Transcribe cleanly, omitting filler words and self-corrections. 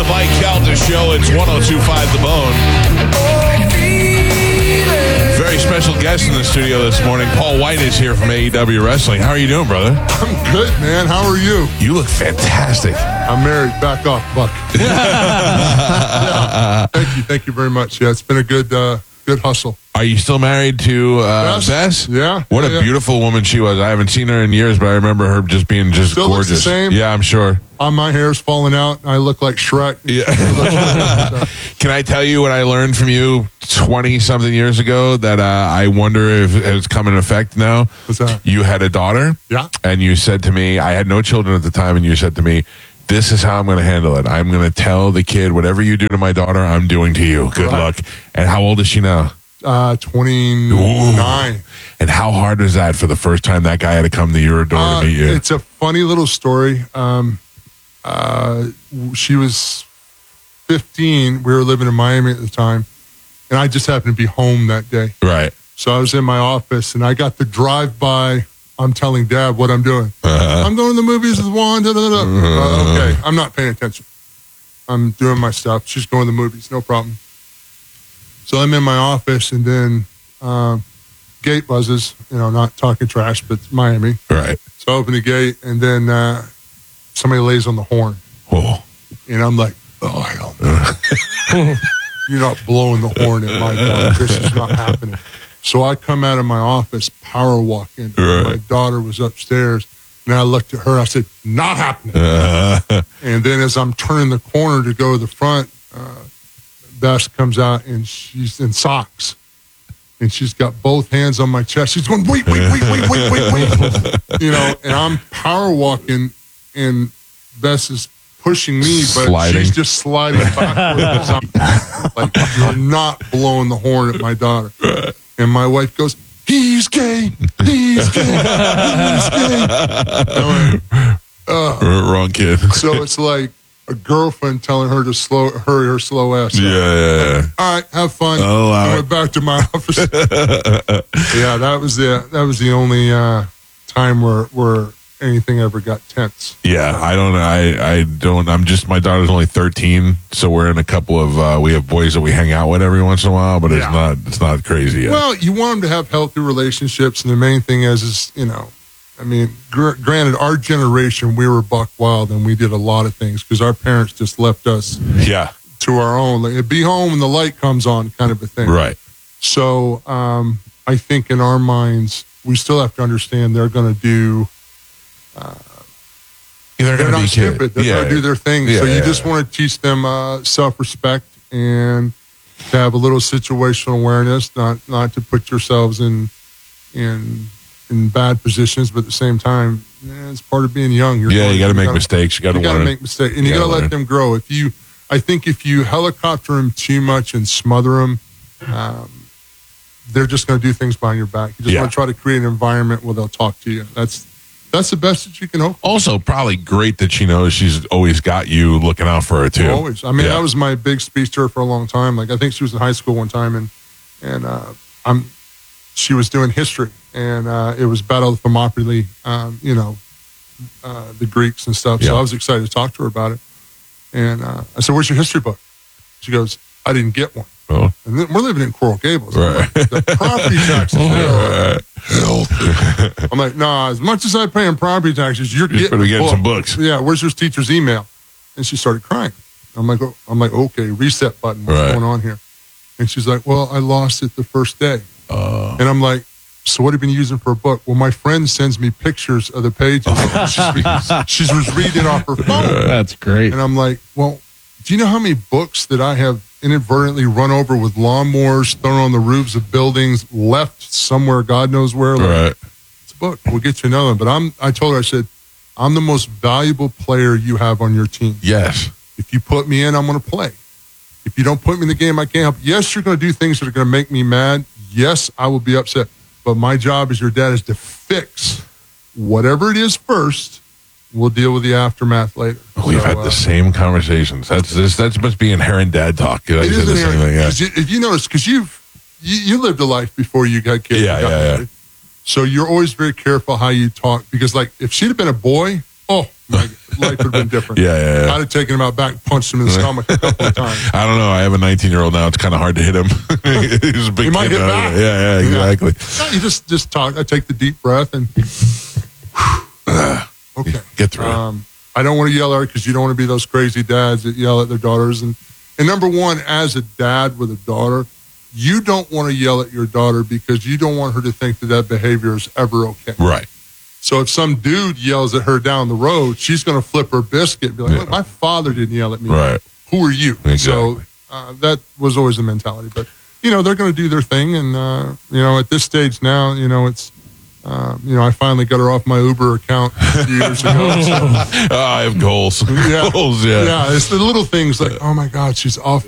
the Mike Calda Show. It's 102.5 The Bone. Very special guest in the studio this morning. Paul White is here from AEW Wrestling. How are you doing, brother? I'm good, man. How are you? You look fantastic. I'm married. Back off, Buck. Yeah. Thank you very much. Yeah, it's been a good hustle. Are you still married to Bess? Yeah. What a beautiful woman she was. I haven't seen her in years, but I remember her just being still gorgeous. Looks the same. Yeah, I'm sure. My hair's falling out. I look like Shrek. Yeah. Can I tell you what I learned from you 20-something years ago that I wonder if it's come in effect now? What's that? You had a daughter. Yeah. And you said to me, I had no children at the time, and you said to me, this is how I'm going to handle it. I'm going to tell the kid, whatever you do to my daughter, I'm doing to you. Good luck. And how old is she now? 29. Ooh. And how hard was that for the first time that guy had to come to your door to meet you? It's a funny little story. She was 15. We were living in Miami at the time, and I just happened to be home that day. Right. So I was in my office, and I got the drive-by. I'm telling Dad what I'm doing. I'm going to the movies with Juan. Okay, I'm not paying attention. I'm doing my stuff. She's going to the movies. No problem. So I'm in my office, and then gate buzzes, not talking trash, but it's Miami. Right. So I open the gate, and then somebody lays on the horn. Oh. And I'm like, I don't know. You're not blowing the horn at my daughter. This is not happening. So I come out of my office, power walking. Right. My daughter was upstairs, and I looked at her. I said, not happening. And then as I'm turning the corner to go to the front, Bess comes out, and she's in socks. And she's got both hands on my chest. She's going, wait. And I'm power walking, and Bess is pushing me, but she's just sliding backwards. Like, you're not blowing the horn at my daughter. And my wife goes, he's gay. He's gay. He's gay. Wrong kid. So it's like a girlfriend telling her to hurry her slow ass. Yeah. All right, have fun. I went back to my office. Yeah, that was the only time where anything ever got tense. Yeah, I don't. My daughter's only 13, so we're in a couple of. We have boys that we hang out with every once in a while, but it's not crazy yet. Well, you want them to have healthy relationships, and the main thing is granted, our generation, we were buck wild, and we did a lot of things because our parents just left us to our own. Like, be home when the light comes on, kind of a thing. Right. So I think in our minds, we still have to understand they're going to do. They're going to be stupid. They're going to do their thing. So you just want to teach them self-respect and to have a little situational awareness, not to put yourselves in bad positions, but at the same time, it's part of being young. You got to make mistakes. You got to make mistakes, and you got to let them grow. I think if you helicopter them too much and smother them, they're just going to do things behind your back. You just want to try to create an environment where they'll talk to you. That's the best that you can hope for. Also, probably great that she knows she's always got you looking out for her, too. Always. I mean, that was my big speech to her for a long time. Like, I think she was in high school one time, and she was doing history, and it was Battle of Thermopylae, the Greeks and stuff. So I was excited to talk to her about it. And I said, where's your history book? She goes, I didn't get one. Oh. And then we're living in Coral Gables. Right. Like, the property taxes. I'm like, nah, as much as I pay in property taxes, you're getting some books. Yeah, where's your teacher's email? And she started crying. I'm like, okay, reset button. What's going on here? And she's like, well, I lost it the first day. And I'm like, so what have you been using for a book? Well, my friend sends me pictures of the pages. She was reading off her phone. That's great. And I'm like, well, do you know how many books that I have inadvertently run over with lawnmowers, thrown on the roofs of buildings, left somewhere, God knows where? Right. It's a book. We'll get you another one. But I told her, I said, I'm the most valuable player you have on your team. Yes. If you put me in, I'm going to play. If you don't put me in the game, I can't help. Yes, you're going to do things that are going to make me mad. Yes, I will be upset. But my job as your dad is to fix whatever it is first. We'll deal with the aftermath later. We've had the same conversations. That must be inherent dad talk. It is inherent. If you notice, because you lived a life before you got kids. Yeah. So you're always very careful how you talk. Because, like, if she'd have been a boy, oh, life would have been different. Yeah. I'd have taken him out back, punched him in the stomach a couple of times. I don't know. I have a 19-year-old now. It's kind of hard to hit him. He's a big He might kid hit now. back. Yeah, exactly. You just talk. I take the deep breath and okay. Get through it. I don't want to yell at her because you don't want to be those crazy dads that yell at their daughters. And number one, as a dad with a daughter, you don't want to yell at your daughter because you don't want her to think that behavior is ever okay. Right. So if some dude yells at her down the road, she's going to flip her biscuit and be like, look, my father didn't yell at me. Right. Who are you? Exactly. So that was always the mentality. But, they're going to do their thing. And, at this stage now, it's, I finally got her off my Uber account a few years ago. So. I have goals. Yeah. Goals, yeah. Yeah, it's the little things like, oh, my God, she's off